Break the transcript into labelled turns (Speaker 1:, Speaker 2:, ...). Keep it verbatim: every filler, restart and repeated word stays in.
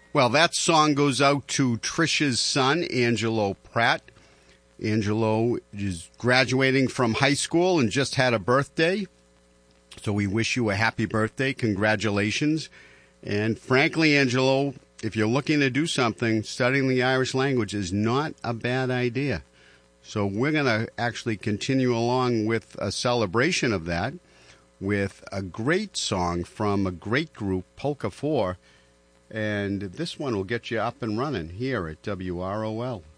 Speaker 1: Well, that song goes out to Trisha's son, Angelo Pratt. Angelo is graduating from high school and just had a birthday. So we wish you a happy birthday. Congratulations. And frankly, Angelo, if you're looking to do something, studying the Irish language is not a bad idea. So we're going to actually continue along with a celebration of that with a great song from a great group, Polka four. And this one will get you up and running here at W R O L.